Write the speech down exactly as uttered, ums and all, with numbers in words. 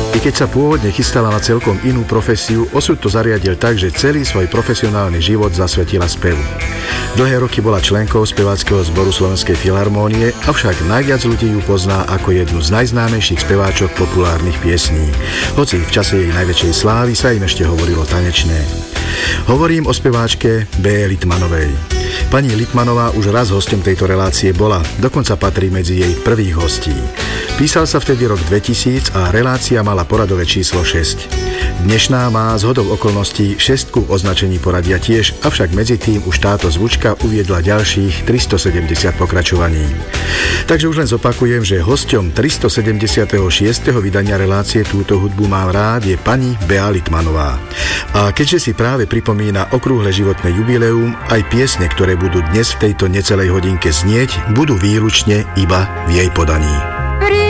I keď sa pôvodne chystala na celkom inú profesiu, osud to zariadil tak, že celý svoj profesionálny život zasvetila spevu. Dlhé roky bola členkou speváckeho zboru Slovenskej filharmónie, avšak najviac ľudí ju pozná ako jednu z najznámejších speváčok populárnych piesní. Hoci v čase jej najväčšej slávy sa im ešte hovorilo tanečné. Hovorím o speváčke B. Littmanovej. Pani Littmanová už raz hosťom tejto relácie bola, dokonca patrí medzi jej prvých hostí. Písal sa vtedy rok dvetisíc a relácia mala poradové číslo šesť. Dnešná má zhodou okolností šestku v označení poradia tiež, avšak medzi tým už táto zvučka uviedla ďalších tristosedemdesiat pokračovaní. Takže už len zopakujem, že hosťom tristosedemdesiateho šiesteho vydania relácie Túto hudbu mám rád je pani Bea Littmanová. A keďže si práve pripomína okrúhle životné jubileum, aj piesne, ktoré budú dnes v tejto necelej hodinke znieť, budú výlučne iba v jej podaní.